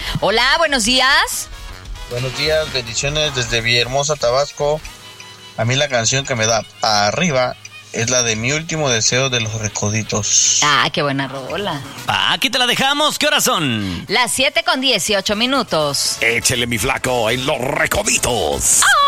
Hola, buenos días. Buenos días, bendiciones desde Villahermosa, Tabasco. A mí la canción que me da para arriba es la de Mi Último Deseo de Los Recoditos. Ah, qué buena rola. Aquí te la dejamos. ¿Qué horas son? Las 7:18. Échele, mi flaco, en Los Recoditos. ¡Oh!